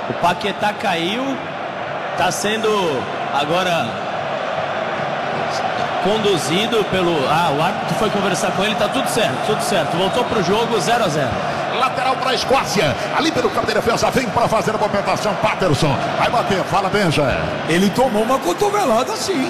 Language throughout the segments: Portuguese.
O Paquetá caiu, está sendo agora conduzido pelo... o árbitro foi conversar com ele, tá tudo certo. Voltou pro jogo, 0-0. Lateral para a Escócia, ali pelo campo de defesa, vem para fazer a movimentação, Patterson, vai bater, fala Benja. Ele tomou uma cotovelada sim.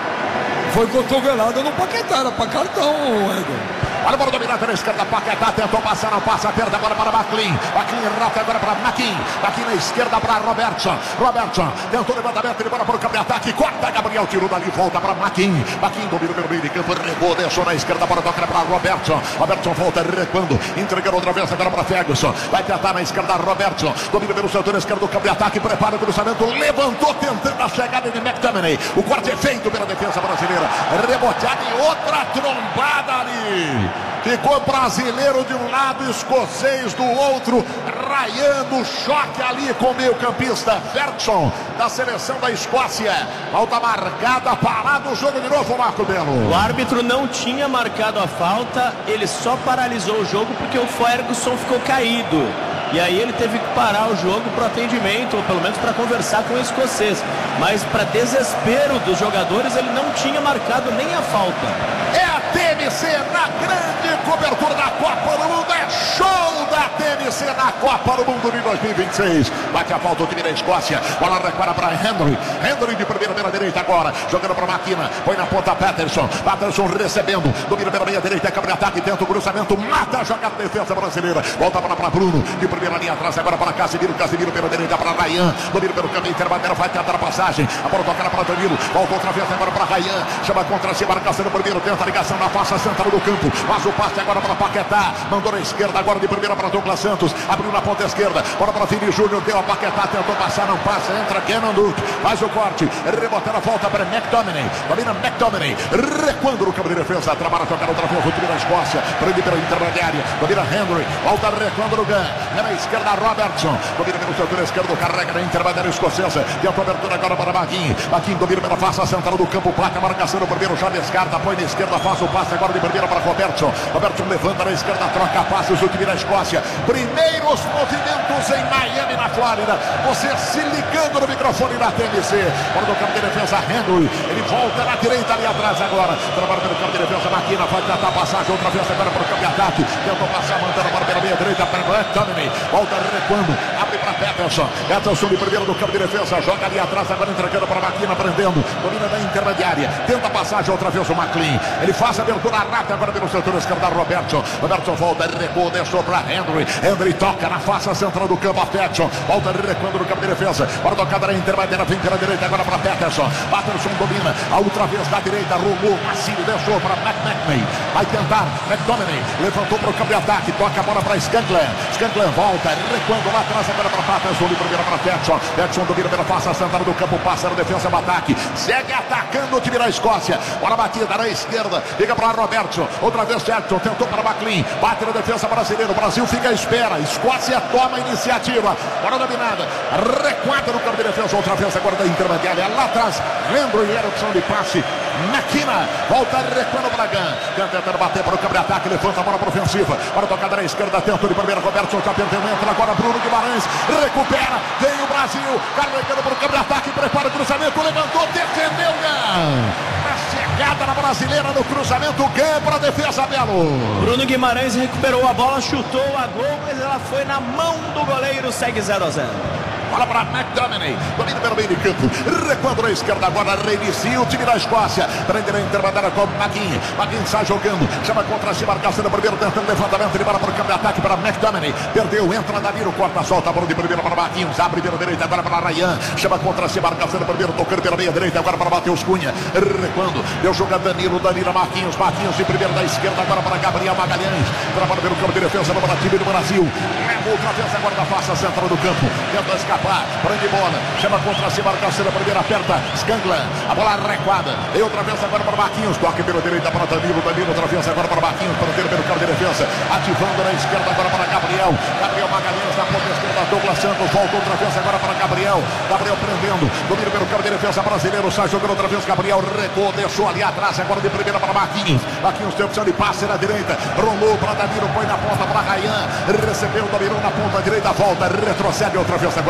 Foi cotovelada no Paquetá, era para cartão, Edson. Olha a bola dominada pela esquerda, Paquetá tentou passar, não passa, perde agora para McLean. McLean rota agora para Maquin. Aqui na esquerda para Robertson. Robertson tentou levantamento, ele bora para o campo de ataque, corta Gabriel, tirou dali, volta para Maquin. Maquin domina pelo meio de campo, recuou, deixou na esquerda, para tocar para Robertson. Robertson volta recuando, entregando outra vez agora para Ferguson. Vai tentar na esquerda, Robertson. Domina pelo setor esquerdo do campo de ataque, prepara o cruzamento, levantou tentando a chegada de McTominay. O corte é feito pela defesa brasileira. Reboteada e outra trombada ali. Ficou brasileiro de um lado, escocês do outro. Ryan no choque ali com o meio-campista Ferguson da seleção da Escócia. Falta marcada, parado o jogo de novo, Marco Belo. O árbitro não tinha marcado a falta, ele só paralisou o jogo porque o Ferguson ficou caído. E aí ele teve que parar o jogo para o atendimento, ou pelo menos para conversar com o escocês. Mas para desespero dos jogadores, ele não tinha marcado nem a falta. É a TMC na grande cobertura da Copa do Mundo. É show da TMC na Copa do Mundo de 2026. Bate a falta o time da Escócia. Bola recupera para Henry. Henry de primeira pela direita agora. Jogando para Maquina. Põe na ponta Patterson. Patterson recebendo. Domina pela meia direita. Câmara de ataque. Tenta o cruzamento. Mata a jogada da defesa brasileira. Volta para Bruno. De primeira linha atrás. Agora para Casemiro. Casemiro pela direita para Ryan. Domina pelo caminho intermediário. Vai tentar a passagem. A bola toca para Danilo. Volta outra vez agora para Ryan. Chama contra si. Marcação no primeiro. Tenta a ligação na faixa central do campo. Faz o passe agora para Paquetá. Mandou na esquerda agora de primeira para Douglas Santos. Abriu na ponta esquerda. Bora para Vini Júnior. Deu a Paquetá. Tentou passar. Não passa. Entra Kenan Duke. Faz o corte. Rebotando a volta para McTominay. Domina McTominay. Recuando no campo de defesa. Trabalha tocar outra vez. O time da Escócia. Prende pela intermediária. Domina Henry. Volta recuando no Gun. Na esquerda Robertson. Domina pelo setor esquerdo. Carrega na intermediária escocesa. Deu a cobertura agora para Maquin. Maquin domina pela face central do campo. Placa a marcação no primeiro. Já descarta. Põe na esquerda. Faz o passe agora de primeira para Robertson. Robertson levanta na esquerda. Troca passes. O time da Escócia. Primeiros movimentos em Miami, na Flórida. Você se ligando no microfone da TMC. Fora do campo de defesa, Henry. Ele volta na direita ali atrás agora. Trabalha pelo campo de defesa, Maquina. Vai tentar a passagem. Outra vez agora para o campo de ataque. Tentou passar, mantendo a bola pela meia direita para McTominay. Volta recuando. Abre para Patterson. Patterson de primeiro do campo de defesa. Joga ali atrás agora, entregando para Maquina, prendendo. Domina da intermediária. Tenta a passagem outra vez o McLean. Ele faz a abertura rápida agora pelo setor esquerdo. Robertson. Robertson volta, recua, deixou para Henry. Henry toca na face central do campo a Patterson. Volta recuando no campo de defesa. Para tocada na intermediária, vem pela direita agora para Patterson. Patterson domina. A outra vez da direita, rolou, Massini deixou para McTominay. Vai tentar, McTominay. Levantou para o campo de ataque. Toca a bola para Scantlan. Scantlan volta, recuando lá atrás agora para Patterson. De primeira para Patterson. Patterson domina pela face central do campo. Passa na defesa, no ataque. Segue atacando o time da Escócia. Bola batida na esquerda. Liga para Robertson. Outra vez Patterson. Tentou para McLean. Bate na defesa brasileira. O Brasil fica à espera. Escócia toma a iniciativa. Bola dominada. Recuada no campo de defesa. Outra vez agora da intermediária. Lá atrás. Lembro e era opção de passe. Maquina. Volta recuando para Gun. Tentando bater para o campo de ataque. Levanta a bola para a ofensiva. Para tocada na esquerda. Tentou de primeira. Robertson já perdeu. Entra agora Bruno Guimarães. Recupera. Vem o Brasil. Carregando para o campo de ataque. Prepara o cruzamento. Levantou. Defendeu Gun. A chegada na brasileira no cruzamento. Gun para a defesa, Belo. Bruno Guimarães recuperou a bola, chutou a gol, mas ela foi na mão do goleiro, segue 0-0. Bola para McTominay, domina pelo meio de campo, recuando na esquerda, agora reinicia o time da Escócia, prende na intermediária com Maquin. Maquin sai jogando, chama contra si, marcação no primeiro, tentando levantamento, ele bola para o campo de ataque para McTominay, perdeu, entra Danilo, corta, solta a bola de primeira para Maquin, abre pela direita, agora para Ryan, chama contra si, marcação no primeiro, tocando pela meia direita, agora para Matheus Cunha, recuando, deu jogo a Danilo Marquinhos de primeira da esquerda, agora para Gabriel Magalhães, trabalha pelo campo de defesa no time do Brasil, leva outra vez agora da face central do campo, tenta escapar. Prende bola, chama contra si, marcação na primeira, aperta Scantlan, a bola recuada, e outra vez agora para Marquinhos, toque pela direita para Danilo, outra vez agora para Marquinhos, prendendo pelo campo de defesa, ativando na esquerda agora para Gabriel Magalhães, na ponta esquerda, Douglas Santos, volta outra vez agora para Gabriel prendendo, domina pelo campo de defesa brasileiro, sai jogando outra vez, Gabriel recuou, deixou ali atrás, agora de primeira para Marquinhos tem opção de passe na direita, rolou para Danilo, põe na ponta para Ryan, recebeu, dominou na ponta direita, volta, retrocede outra vez agora.